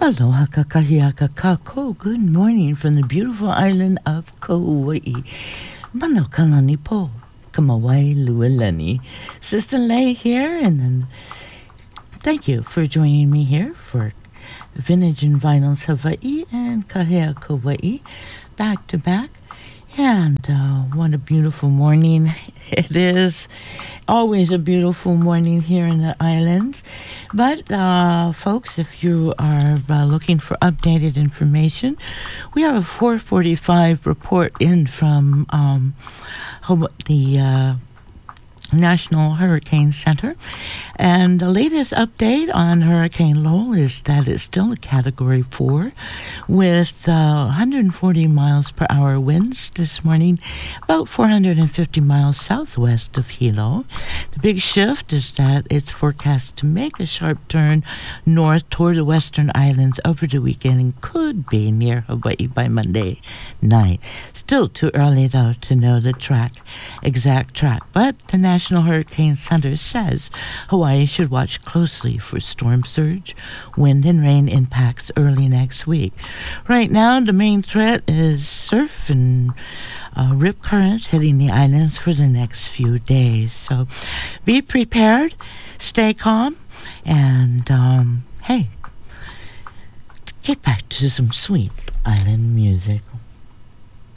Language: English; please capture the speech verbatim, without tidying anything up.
Aloha kakahiaka kako. Good morning from the beautiful island of Kauai. Mano kalani po. Kamawai luelani. Sister Lay here, and then thank you for joining me here for Vintage and Vinyls Hawaii and Kahea Kauai back to back. And uh, what a beautiful morning it is. Always a beautiful morning here in the islands. But, uh, folks, if you are uh, looking for updated information, we have a four forty-five report in from um, the uh, National Hurricane Center. And the latest update on Hurricane Lowell is that it's still a Category four with uh, one hundred forty miles per hour winds this morning, about four hundred fifty miles southwest of Hilo. The big shift is that it's forecast to make a sharp turn north toward the western islands over the weekend and could be near Hawaii by Monday night. Still too early, though, to know the track, exact track. But the National Hurricane Center says Hawaii should watch closely for storm surge, wind and rain impacts early next week. Right now, the main threat is surf and uh, rip currents hitting the islands for the next few days. So be prepared, stay calm, and um, hey, get back to some sweet island music.